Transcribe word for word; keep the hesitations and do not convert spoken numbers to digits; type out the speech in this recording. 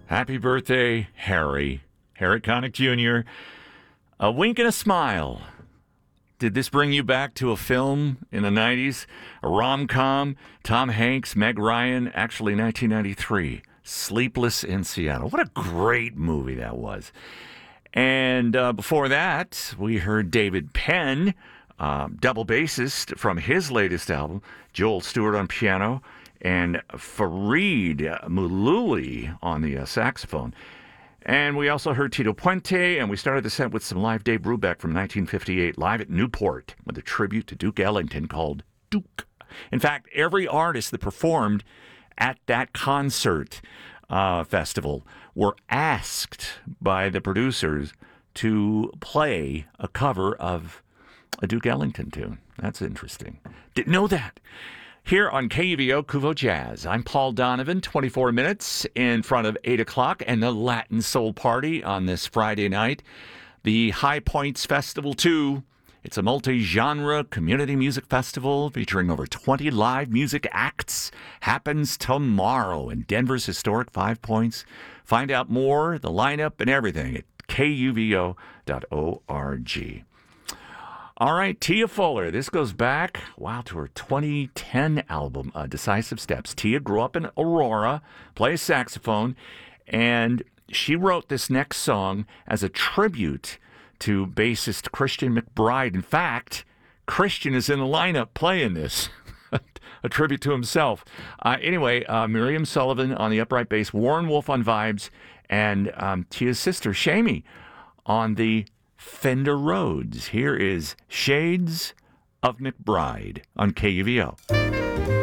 Happy birthday, Harry. Harry Connick Junior A wink and a smile. Did this bring you back to a film in the nineties? A rom-com? Tom Hanks, Meg Ryan, actually nineteen ninety-three. Sleepless in Seattle. What a great movie that was. And uh, before that, we heard David Penn, uh, double bassist from his latest album, Joel Stewart on piano, and Fareed Mullooly on the uh, saxophone. And we also heard Tito Puente, and we started the set with some live Dave Brubeck from nineteen fifty-eight, live at Newport, with a tribute to Duke Ellington called Duke. In fact, every artist that performed at that concert uh, festival were asked by the producers to play a cover of a Duke Ellington tune. That's interesting. Didn't know that. Here on K U V O Kuvo Jazz, I'm Paul Donovan, twenty-four minutes in front of eight o'clock, and the Latin Soul Party on this Friday night. The High Points Festival two. It's a multi-genre community music festival featuring over twenty live music acts. Happens tomorrow in Denver's historic Five Points. Find out more, the lineup, and everything at K U V O dot org. All right, Tia Fuller. This goes back, wow, to her twenty ten album, uh, Decisive Steps. Tia grew up in Aurora, plays saxophone, and she wrote this next song as a tribute to bassist Christian McBride. In fact, Christian is in the lineup playing this, a tribute to himself. Uh, anyway, uh, Miriam Sullivan on the upright bass, Warren Wolf on vibes, and um, Tia's sister, Shamie, on the Fender Rhodes. Here is Shades of McBride on K U V O.